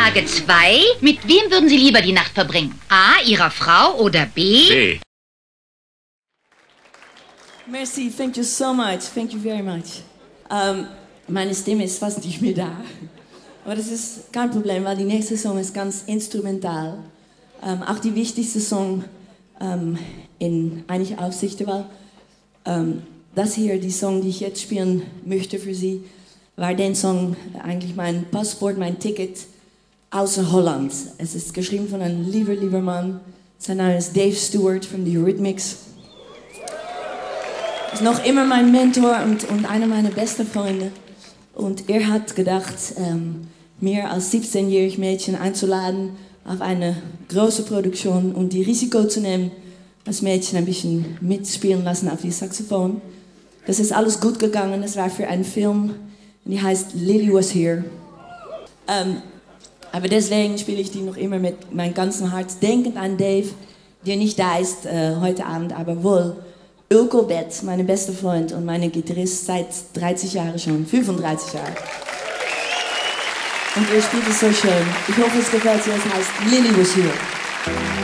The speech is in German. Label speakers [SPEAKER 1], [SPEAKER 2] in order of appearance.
[SPEAKER 1] Frage 2. Mit wem würden Sie lieber die Nacht verbringen? A, Ihrer Frau oder B?
[SPEAKER 2] B.
[SPEAKER 3] Merci, thank you so much. Thank you very much. Meine Stimme ist fast nicht mehr da. Aber das ist kein Problem, weil die nächste Song ist ganz instrumental. Auch die wichtigste Song in eigentlich Aufsicht, weil das hier, die Song, die ich jetzt spielen möchte für Sie, war der Song eigentlich mein Passport, mein Ticket außer Holland. Es ist geschrieben von einem lieber Mann. Sein Name ist Dave Stewart von The Eurythmics. Ist noch immer mein Mentor und einer meiner besten Freunde. Und er hat gedacht, mir als 17-jähriges Mädchen einzuladen auf eine große Produktion und die Risiko zu nehmen, das Mädchen ein bisschen mitspielen lassen auf die Saxophon. Das ist alles gut gegangen. Das war für einen Film, die heißt Lily Was Here. Aber deswegen spiele ich die noch immer mit meinem ganzen Herz, denkend an Dave, der nicht da ist heute Abend, aber wohl Ilko Bett, mein bester Freund und meine Gitarrist seit 30 Jahren schon, 35 Jahre. Und ihr spielt es so schön. Ich hoffe, es gefällt dir. Es heißt Lily Was Here.